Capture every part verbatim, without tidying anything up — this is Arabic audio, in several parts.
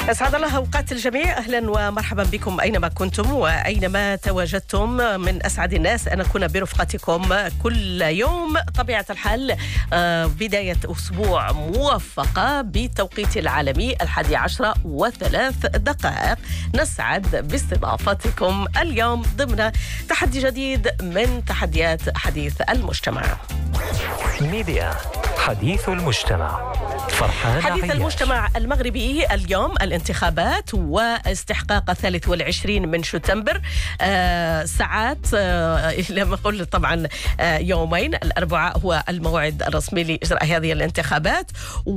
أسعد الله أوقات الجميع. أهلا ومرحبا بكم أينما كنتم وأينما تواجدتم. من أسعد الناس أن أكون برفقتكم كل يوم طبيعة الحال. بداية أسبوع موفقة بالتوقيت العالمي الحادي عشر وثلاث دقائق. نسعد باستضافتكم اليوم ضمن تحدي جديد من تحديات حديث المجتمع. ميديا حديث المجتمع. فرحان حديث عياش. المجتمع المغربي اليوم الانتخابات واستحقاق الثالث والعشرين من شتنبر. آه ساعات آه لما أقول طبعا آه يومين. الأربعاء هو الموعد الرسمي لإجراء هذه الانتخابات،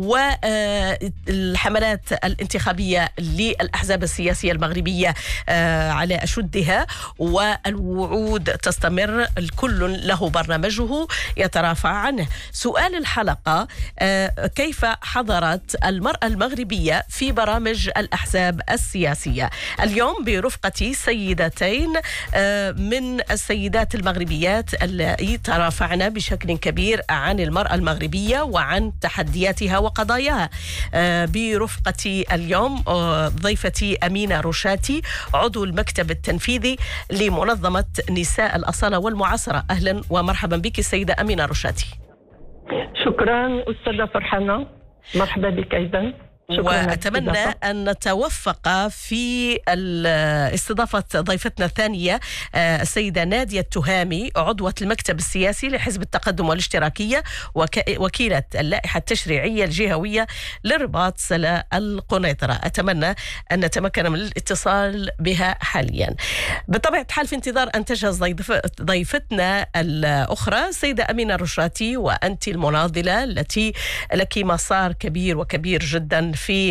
والحملات الانتخابية للأحزاب السياسية المغربية آه على أشدها، والوعود تستمر. الكل له برنامجه يترافع عنه. سؤال الحلقة: آه كيف حضرت المرأة المغربية في برامج الأحزاب السياسية؟ اليوم برفقتي سيدتين من السيدات المغربيات اللي ترافعنا بشكل كبير عن المرأة المغربية وعن تحدياتها وقضاياها. برفقتي اليوم ضيفتي أمينة رشاتي، عضو المكتب التنفيذي لمنظمة نساء الأصالة والمعاصرة. أهلا ومرحبا بك السيدة أمينة رشاتي. شكرا أستاذة فرحانة، مرحبا بك أيضا. وأتمنى أن نتوفق في استضافة ضيفتنا الثانية السيدة نادية التهامي، عضوة المكتب السياسي لحزب التقدم والاشتراكية وكيلة اللائحة التشريعية الجهوية للرباط سلا القنيطرة. أتمنى أن نتمكن من الاتصال بها حاليا. بطبيعة الحال في انتظار أن تجهز ضيفتنا الأخرى السيدة أمينة رشاتي، وأنت المناضلة التي لك مسار كبير وكبير جدا في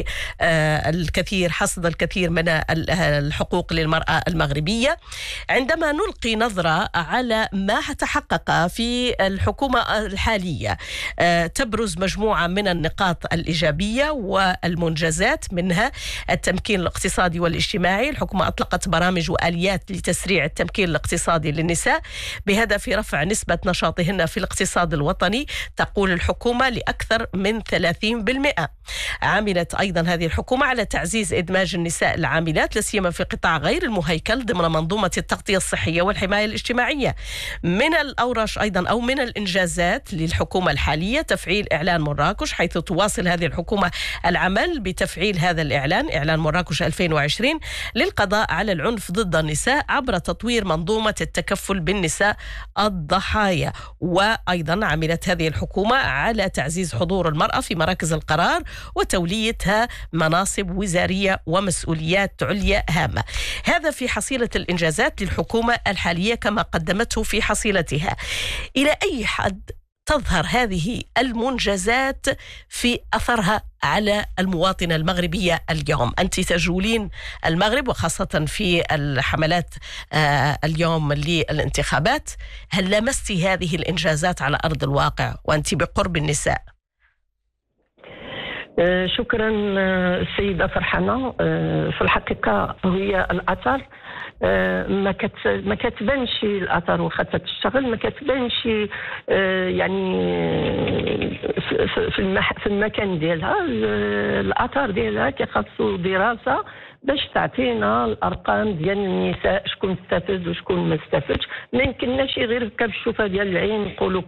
الكثير حصد الكثير من الحقوق للمرأة المغربية. عندما نلقي نظرة على ما تحقق في الحكومة الحالية تبرز مجموعة من النقاط الإيجابية والمنجزات، منها التمكين الاقتصادي والاجتماعي. الحكومة أطلقت برامج وآليات لتسريع التمكين الاقتصادي للنساء بهدف رفع نسبة نشاطهن في الاقتصاد الوطني، تقول الحكومة لأكثر من ثلاثين بالمئة. عملت أيضا هذه الحكومة على تعزيز إدماج النساء العاملات لا سيما في قطاع غير المهيكل ضمن منظومة التغطية الصحية والحماية الاجتماعية. من الأورش أيضا أو من الإنجازات للحكومة الحالية تفعيل إعلان مراكش، حيث تواصل هذه الحكومة العمل بتفعيل هذا الإعلان، إعلان مراكش ألفين وعشرين، للقضاء على العنف ضد النساء عبر تطوير منظومة التكفل بالنساء الضحايا. وأيضا عملت هذه الحكومة على تعزيز حضور المرأة في مراكز القرار وتوليتها مناصب وزارية ومسؤوليات عليا هامة. هذا في حصيلة الإنجازات للحكومة الحالية كما قدمته في حصيلتها. إلى أي حد تظهر هذه المنجزات في أثرها على المواطنة المغربية اليوم؟ أنت تجولين المغرب وخاصة في الحملات اليوم للانتخابات. هل لمستي هذه الإنجازات على أرض الواقع وأنت بقرب النساء؟ شكرا السيدة فرحانة. في الحقيقة هي الأثر ما ما كتبانش الأثر واخا تشتغل، ما كتبانش يعني في في المكان ديالها. الأثر ديالها كيخاصو دراسة باش تعطينا الارقام ديال النساء، شكون استفاد وشكون ما استفادش. ما يمكنناش غير هكا بالشوفه ديال العين نقولوا